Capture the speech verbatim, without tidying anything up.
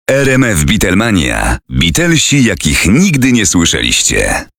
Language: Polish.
R M F Beatlemania. Beatlesi, jakich nigdy nie słyszeliście.